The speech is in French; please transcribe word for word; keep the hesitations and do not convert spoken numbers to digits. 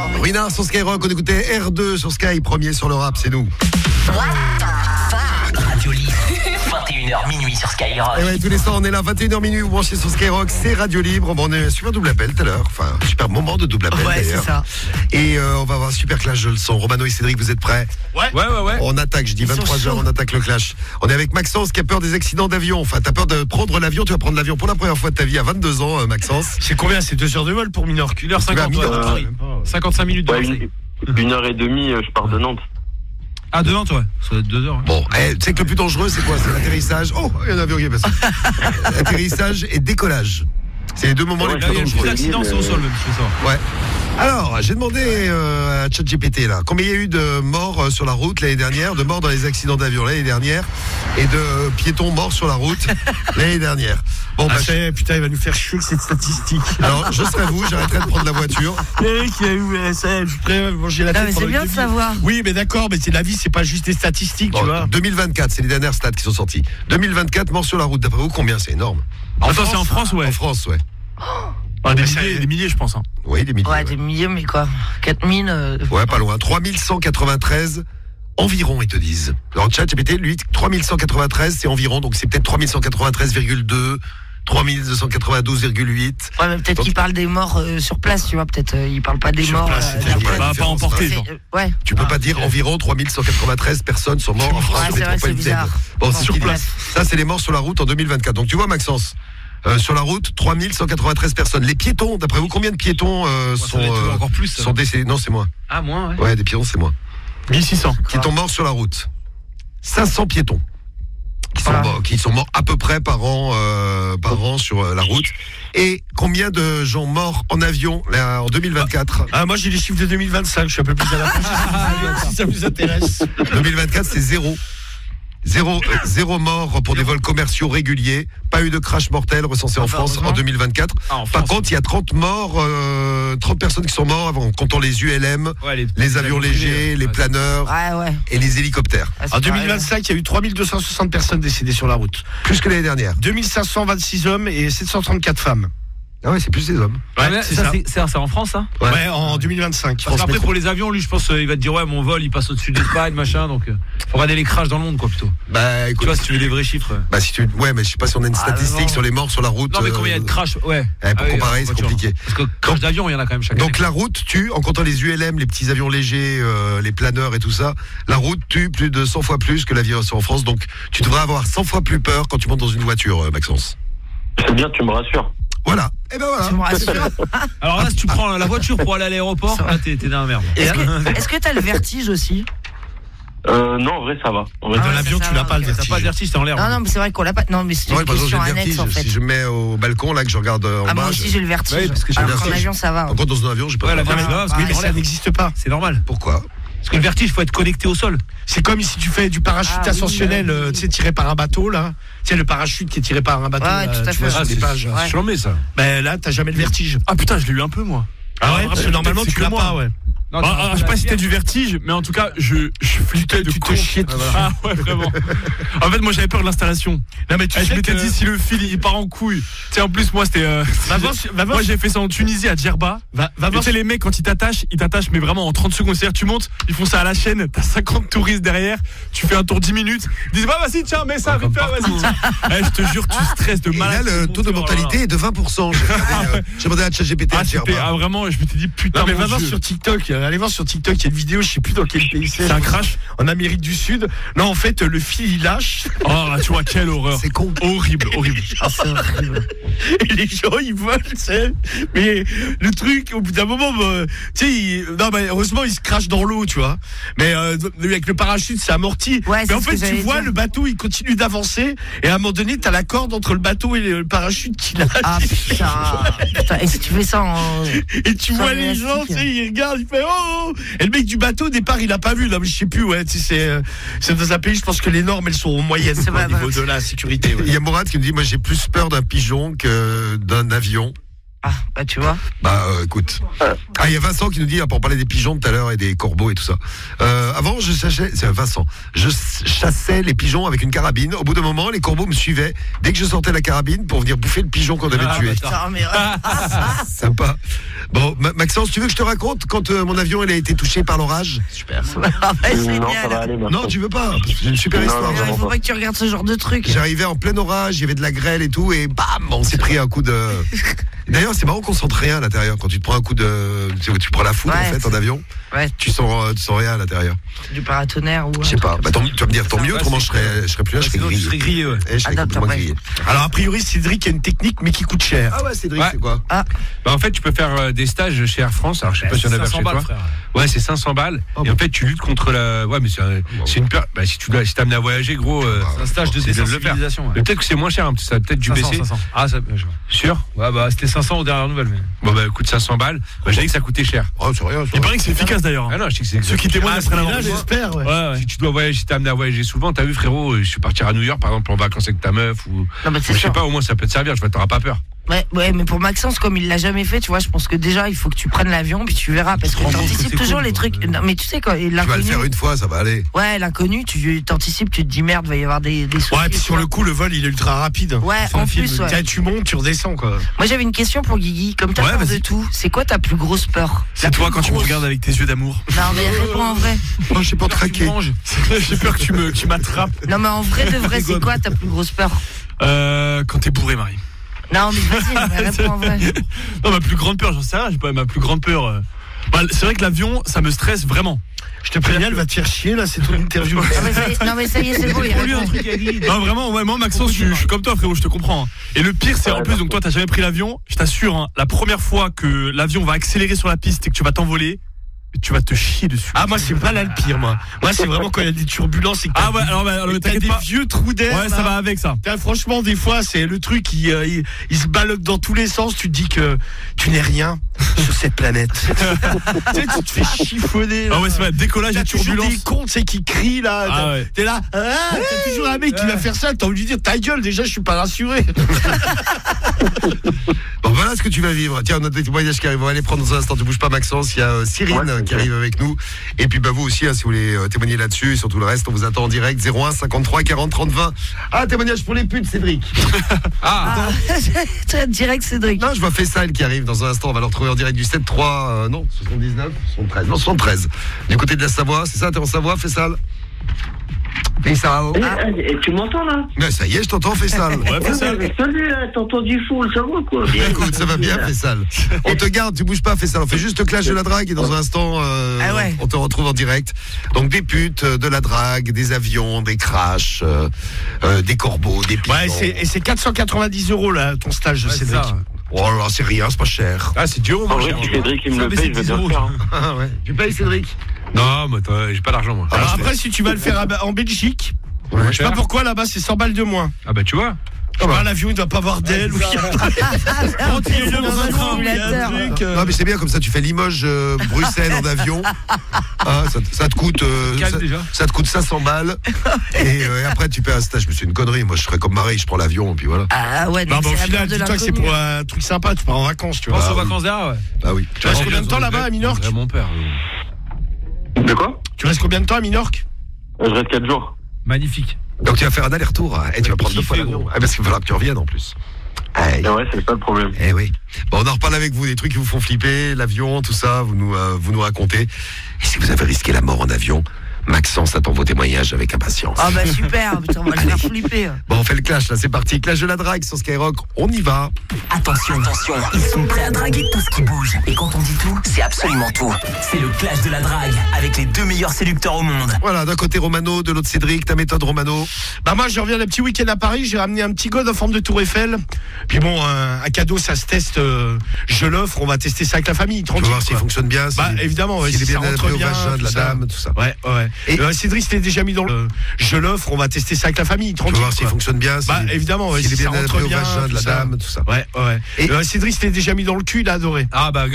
Ruinard sur Skyrock, on écoutait R deux sur Sky, premier sur le rap, c'est nous. Radio Libre, vingt et une heures minuit sur Skyrock. Et ouais, tous les soirs, on est là, vingt et une heures minuit, vous branchez sur Skyrock, c'est Radio Libre. Bon, on est super double appel tout à l'heure, enfin, super moment de double appel Ouais, d'ailleurs. c'est ça. Et euh, on va avoir un super clash de le son. Romano et Cédric, vous êtes prêts? Ouais, ouais, ouais. ouais. On attaque, je dis vingt-trois heures, on attaque le clash. On est avec Maxence qui a peur des accidents d'avion. Enfin, t'as peur de prendre l'avion, tu vas prendre l'avion pour la première fois de ta vie à vingt-deux ans, euh, Maxence. C'est combien? C'est deux heures de vol pour Minorque. une heure cinquante. Tu vas à Minorque. Ouais, cinquante-cinq minutes de Ouais, vol. une, une heure et demie, je pars de Nantes. Ah, de Nantes, ouais. Ça doit être deux heures. Hein. Bon, eh, tu sais que le plus dangereux, c'est quoi? C'est l'atterrissage. Oh, il y a un avion qui est passé. Atterrissage et décollage. C'est les deux moments Ouais, les Là, plus il y a le plus dangereux. d'accidents, c'est au sol, même, je fais ça. Ouais. Alors, j'ai demandé euh, à ChatGPT là, combien il y a eu de morts euh, sur la route l'année dernière, de morts dans les accidents d'avion l'année dernière, et de piétons morts sur la route l'année dernière. Bon, Ah, bah, ça y est, putain, il va nous faire chier avec cette statistique. alors, je serais vous, j'arrêterai de prendre la voiture. Eric, il a eu, ça y est, je suis prêt à manger la Non, tête. mais c'est pendant bien une de demi. savoir. Oui, mais d'accord, mais c'est la vie, c'est pas juste des statistiques, Bon, tu vois. deux mille vingt-quatre, c'est les dernières stats qui sont sorties. deux mille vingt-quatre, morts sur la route. D'après vous, combien? C'est énorme. Attends, c'est en France, ouais. En France, ouais. Ah, des, milliers, des milliers, je pense. Hein. Oui, des milliers. Ouais, Ouais, des milliers, mais quoi quatre mille euh... ouais, pas loin. trois mille cent quatre-vingt-treize environ, ils te disent. Dans le chat, G P T, lui, trois mille cent quatre-vingt-treize, c'est environ, donc c'est peut-être trois mille cent quatre-vingt-treize virgule deux, trois mille deux cent quatre-vingt-douze virgule huit. Ouais, mais peut-être Donc- qu'il parle des morts euh, sur place, tu vois. Peut-être euh, il parle pas des Sur morts. place, euh, c'était d'après. sur place. pas, pas emporté, C'est- genre. euh, ouais. Tu peux Ah, pas dire ok. environ trois mille cent quatre-vingt-treize personnes sont mortes en France. Ouais, sur c'est vrai, métropole c'est bizarre. Z. Bon, c'est Sur ce qu'il place. dit. Ça, c'est les morts sur la route en deux mille vingt-quatre. Donc, tu vois, Maxence, euh, sur la route, trois mille cent quatre-vingt-treize personnes. Les piétons, d'après vous, combien de piétons euh, Ça sont, doit être euh, encore plus. ça. sont décédés? Non, c'est moins. Ah, moins, ouais. Ouais, des piétons, c'est moins. mille six cents. Piétons morts sur la route. cinq cents piétons. Qui sont, Voilà. morts, qui sont morts à peu près par an, euh, par an sur euh, la route. Et combien de gens morts en avion là, en deux mille vingt-quatre? Ah, moi j'ai les chiffres de deux mille vingt-cinq, je suis un peu plus à la fin. Si ça vous intéresse. deux mille vingt-quatre, c'est zéro. Zéro, euh, zéro mort pour des vols commerciaux réguliers. Pas eu de crash mortel recensé en Enfin, France heureusement. en deux mille vingt-quatre. Ah, en Par France. contre, il y a trente morts, euh, trente personnes qui sont mortes en comptant les U L M, Ouais, les, les avions légers, privés, les ouais. planeurs Ouais, ouais. et les hélicoptères. Ah, c'est En pareil, deux mille vingt-cinq, il y a eu trois mille deux cent soixante personnes décédées sur la route. Plus que l'année dernière. deux mille cinq cent vingt-six hommes et sept cent trente-quatre femmes. Ah ouais, c'est plus des hommes. Ouais, mais c'est ça, ça. c'est, c'est, c'est en France, ça Ouais. Ouais, en deux mille vingt-cinq. Parce qu'après, pour les avions, lui, je pense, euh, il va te dire, ouais, mon vol, il passe au-dessus d'Espagne, machin, donc, euh, faut regarder les crashs dans le monde, quoi, plutôt. Bah Tu écoute, vois, si tu veux des vrais chiffres. bah si tu, ouais, mais je sais pas si on a une Ah, statistique non. sur les morts sur la route. Non, mais combien il y a euh, de crashs? Ouais. eh, pour Ah oui, comparer, en c'est voiture. compliqué. Parce que crash d'avion, il y en a quand même chaque année. Donc la route tue, en comptant les U L M, les petits avions légers, euh, les planeurs et tout ça, la route tue plus de cent fois plus que l'aviation en France. Donc tu devrais avoir cent fois plus peur quand tu montes dans une voiture, euh, Maxence. C'est bien, tu me rassures. Voilà. Et ben voilà. Tu me rassures. Alors là, si tu prends la voiture pour aller à l'aéroport, là, t'es, t'es dans la merde. Est-ce que est-ce que t'as le vertige aussi? Euh, non, en vrai, ça va. En vrai, Dans Ah ouais, l'avion, ça, tu ça l'as va, pas le ok. T'as vertige. pas de vertige, t'es en l'air. Non, non, mais c'est vrai qu'on l'a pas. Non, mais c'est Ouais, une par exemple, j'ai question le annexe vertige. en fait. Si je me mets au balcon, là, que je regarde euh, en Ah, bas. moi aussi j'ai le vertige. Ouais, parce que j'ai Alors le qu'en vertige. avion ça va. Par contre, dans un avion, j'ai pas Ouais, de l'avion, vertige. c'est grave, parce Ah, que Oui, mais t'es en ça l'air. n'existe pas. C'est normal. Pourquoi? Parce que le vertige, faut être connecté au sol. C'est comme si tu fais du parachute Ah, oui, ascensionnel, oui, oui. euh, tu sais, tiré par un bateau, là. Tu sais, le parachute qui est tiré par un bateau, Ouais, là, tout à tu fait. vois, sur Ah, les pages. Ouais. chambé, ça. Ben là, t'as jamais le vertige. Ah putain, je l'ai eu un peu moi. Ah ouais, parce que normalement, c'est tu que l'as moi. pas, ouais. Non, Ah, tu- ah, je sais pas si c'était du vertige, mais en tout cas, je, je flippais de Tu te con. chiais dessus. Ah ouais, vraiment. En fait, moi, j'avais peur de l'installation. Non, mais tu Eh, je sais m'étais que- dit, si le fil il part en couille. Tu sais, en plus, moi, c'était. euh, Va voir sur- va voir moi, sur- j'ai fait ça en Tunisie, à Djerba. Va, va Et voir tu sais, les mecs, quand ils t'attachent, ils t'attachent, mais vraiment en trente secondes. C'est-à-dire, tu montes, ils font ça à la chaîne, t'as cinquante touristes derrière, tu fais un tour dix minutes, ils disent, bah, vas-y, tiens, mets ça, vite fait, vas-y. Eh, je te jure, tu stresses de Et là, malade. le taux de mortalité est de vingt pour cent. J'ai regardé, euh, j'ai demandé à ChatGPT. Ah, à dire, c'était, bah, ah, vraiment, je m'étais dit, putain, Non mais mon va voir Dieu. sur TikTok, euh, allez voir sur TikTok, il y a une vidéo, je sais plus dans quel pays c'est. C'est un crash. En Amérique du Sud. Non, en fait, le fil il lâche Oh, tu vois, quelle horreur. C'est con. Horrible, horrible. Ah, c'est horrible. et les gens ils volent, tu sais. Mais le truc, au bout d'un moment, bah, tu sais, il- non mais heureusement il se crache dans l'eau, tu vois. Mais euh, avec le parachute c'est amorti. Ouais, mais c'est en ce fait que tu j'allais vois dire. le bateau il continue d'avancer et à un moment donné t'as la corde entre le bateau et le parachute qui lâche. Ah putain. Putain. Et si tu fais ça en. Et tu Sans vois les élastique. gens, tu sais, ils regardent, ils font oh, oh. Et le mec du bateau, au départ, il a pas vu. Là, mais je sais plus, ouais, tu sais, c'est, euh, c'est dans un pays, je pense que les normes, elles sont moyennes, C'est quoi, pas au niveau vrai. de la sécurité. Ouais. Il y a Mourad qui me dit, moi j'ai plus peur d'un pigeon que d'un avion. Ah, bah tu vois. Bah euh, écoute. Ah, il y a Vincent qui nous dit, pour parler des pigeons tout à l'heure et des corbeaux et tout ça. Euh, avant, je chassais, c'est Vincent, je chassais les pigeons avec une carabine. Au bout d'un moment, les corbeaux me suivaient dès que je sortais la carabine pour venir bouffer le pigeon qu'on avait Ah, tué. Putain, mais Sympa. Bon, Ma- Maxence, tu veux que je te raconte quand euh, mon avion il a été touché par l'orage? super. Ah, bah, Non, ça va génial. aller, merci. Non, tu veux pas? J'ai une super Non, histoire. non, genre. Il faut pas que tu regardes ce genre de truc. J'arrivais en plein orage, il y avait de la grêle et tout, et bam, on s'est pris un coup de. D'ailleurs, c'est marrant qu'on sente rien à l'intérieur. Quand tu te prends un coup de. Tu, tu prends la foudre Ouais, en fait en avion, Ouais, tu sens, euh, tu sens rien à l'intérieur. du paratonnerre ou. Je sais pas. Bah, tant, tu vas me dire tant mieux, Ouais, autrement c'est- je serais, je serais plus là, je serais Sinon, tu grillé. serais grillé, ouais. Eh, je serais Ah, complètement d'accord, grillé. Alors, a priori, Cédric a une technique, mais qui coûte cher. Ah ouais, Cédric, Ouais. c'est quoi? Bah, en fait, tu peux faire euh, des stages chez Air France. Alors, je sais pas si on a vers chez toi. Ouais, c'est cinq cents balles. Ah et bon. en fait, tu luttes contre la. Ouais, mais c'est un- c'est une peur. Bah, si tu dois- si t'es amené à voyager, gros. euh, C'est un stage de désensibilisation. Mais peut-être que c'est moins cher, hein, parce que ça a peut-être dû baisser. Ah, ça. je- Sûr? Ouais, bah, c'était cinq cents aux dernières nouvelles. Mais... Bon, bah, coûte cinq cents balles. Bah, j'ai dit que ça coûtait cher. Oh, c'est rien. c'est Il rien. paraît que c'est efficace d'ailleurs. Ah non, je sais que c'est. Ceux qui témoignent Ah, après là, l'avoir vu. j'espère, ouais. Ouais, ouais. Si tu dois voyager, si t'es amené à voyager souvent, t'as vu, frérot, je suis parti à New York, par exemple, en vacances avec ta meuf, ou. Non, mais Je c'est sais sûr. pas, au moins, ça peut te servir, tu vois, t'auras pas peur. Ouais, ouais, mais pour Maxence, comme il l'a jamais fait, tu vois, je pense que déjà, il faut que tu prennes l'avion, puis tu verras, parce que rends compte que t'anticipes c'est toujours cool, les quoi. trucs. Non, mais tu sais, quoi, Tu vas le l'inconnu. faire une fois, ça va aller. Ouais, l'inconnu, tu t'anticipes, tu te dis merde, va y avoir des, des soucis. Ouais, puis sur le coup, le vol, il est ultra rapide. Ouais, C'est un en film. plus, ouais. Tiens, tu montes, tu redescends, quoi. Moi, j'avais une question pour Guigui. Comme t'as Ouais, peur de vas-y. tout, c'est quoi ta plus grosse peur? C'est La toi plus quand tu me grosse. regardes avec tes yeux d'amour. Non, mais réponds en vrai. Moi, je sais pas traquer. J'ai peur que tu me, tu m'attrapes. Non, mais en vrai de vrai, c'est quoi ta plus grosse peur? Euh, quand t'es bourré, Marie. Non, mais vas-y, mais réponds en vrai. Non, ma plus grande peur, j'en sais rien, j'ai pas ma plus grande peur. euh. Bah, c'est vrai que l'avion, ça me stresse vraiment. Je te préviens, elle va te faire chier, là, c'est ton interview. Non, mais ça y est, non, mais ça y est, c'est bon, il répond. Non, vraiment, ouais, moi, Maxence, je, je suis comme toi, frérot, je te comprends. hein. Et le pire, c'est en plus, donc toi, t'as jamais pris l'avion. Je t'assure, hein, la première fois que l'avion va accélérer sur la piste et que tu vas t'envoler, tu vas te chier dessus. Ah, moi, c'est pas là le pire, moi. Moi, c'est vraiment quand il y a des turbulences et que Ah t'as ouais, des- alors, bah, alors, et que t'as t'inquiète des pas. vieux trous d'air. Ouais, ça là. va avec ça. Putain, franchement, des fois, c'est le truc, il, euh, il, il se ballotte dans tous les sens. Tu te dis que tu n'es rien sur cette planète. tu sais, tu te fais chiffonner. Ah ouais, c'est vrai, décollage T'as et toujours turbulence. des cons, tu sais, qui crient là. Ah T'as- ouais. T'es là. Ah, t'as toujours un mec qui va faire ça. T'as envie de lui dire ta gueule, déjà, je suis pas rassuré. Bon, voilà ce que tu vas vivre. Tiens, on a des témoignages qui arrivent. On va aller prendre dans un instant. Tu bouges pas, Maxence. Il y a euh, Cyrine Ouais, euh, qui ok. arrive avec nous. Et puis, bah, vous aussi, hein, si vous voulez euh, témoigner là-dessus et sur tout le reste, on vous attend en direct. zéro un cinquante-trois quarante trente vingt. Ah, témoignage pour les putes, Cédric. Ah, Ah, direct, Cédric. Non, je vois Faisal qui arrive dans un instant. On va le retrouver en direct du sept trois. Euh, non, soixante-dix-neuf, soixante-treize. Non, soixante-treize. Du côté de la Savoie, c'est ça? T'es en Savoie, Faisal? Faisal. Eh, eh, tu m'entends là? Mais ça y est, je t'entends, Faisal. Ouais, fais ça. Ouais, salut, hein, t'as entendu full, ça va quoi? Bien, écoute, ça va bien, Faisal. On te garde, tu bouges pas, Faisal. On fait juste le clash de la drague et dans un instant, euh, Ah ouais. on te retrouve en direct. Donc des putes, euh, de la drague, des avions, des crashs, euh, euh, des corbeaux, des pigeons. Ouais, c'est- et c'est quatre cent quatre-vingt-dix euros là, ton stage de ouais, c'est Cédric. ça. Oh là, c'est rien, c'est pas cher. Ah, c'est dur, En moi. vrai, cher. si Cédric, il me Ça le baisse paye, je vais dix bien le euros, faire. hein. Ah ouais. Tu payes, Cédric? Non, mais attends, j'ai pas d'argent, moi. Alors Ah, je après, si tu vas le faire à- en Belgique, Ouais, je sais pas pourquoi là-bas c'est cent balles de moins. Ah, bah, tu vois. Je sais pas, l'avion il doit pas avoir d'aile ou il y a Ah, il y a c'est dans dans un un train, il y a un simulateur. truc, euh. Non mais c'est bien comme ça, tu fais Limoges, euh, Bruxelles en avion. Ah, ça, te- ça te coûte, euh, Calme, ça, déjà. ça te coûte cinq cents balles. Et, euh, et après tu paies un stage. Mais c'est une connerie. Moi je ferais comme Marie, je prends l'avion et puis voilà. Ah ouais, Non, donc mais au c'est la final, peur de dis-toi que c'est l'inconnu. pour un truc sympa, tu pars en vacances, tu vois. Pense Bah aux oui. vacances derrière, ouais. Bah oui. Tu restes combien de temps là-bas à Minorque? Mon père. De quoi? Tu restes combien de temps à Minorque? Je reste quatre jours. Magnifique. Donc tu vas faire un aller-retour hein, et tu vas prendre deux fois kiffer, l'avion. gros. Ah, parce qu'il va falloir que tu reviennes en plus. Aïe. Et ouais, c'est ça le problème. Eh oui. Bon, on en reparle avec vous, des trucs qui vous font flipper, l'avion, tout ça, vous nous, euh, vous nous racontez. Et si vous avez risqué la mort en avion, Maxence attend vos témoignages avec impatience. Ah bah super, putain, on va le faire flipper. Bon, on fait le clash là, c'est parti. Clash de la drague sur Skyrock, on y va. Attention, attention, ils sont prêts à draguer tout ce qui bouge. Et quand on dit tout, c'est absolument tout. C'est le clash de la drague avec les deux meilleurs séducteurs au monde. Voilà, d'un côté Romano, de l'autre Cédric, ta méthode Romano. Bah moi je reviens d'un petit week-end à Paris, j'ai ramené un petit god en forme de tour Eiffel. Puis bon, un, un cadeau ça se teste, euh, je l'offre, on va tester ça avec la famille, Tu tranquille. vas voir s'il quoi. fonctionne bien. Bah s'il- évidemment, ouais, s'il est si bien ça adapté rentre au bien, vagin de la tout ça. dame, tout ça. Ouais, ouais. Et- Euh, Cédric c'était déjà mis dans le je l'offre, on va tester ça avec la famille, Tu vas tranquille. voir s'il quoi. fonctionne bien. Bah s'il- évidemment, ouais, s'il est si bien ça adapté rentre au bien, vagin de tout la ça. dame, tout ça. Ouais, ouais. Et- Euh, Cédric c'était déjà mis dans le cul, il a adoré. Ah, bah,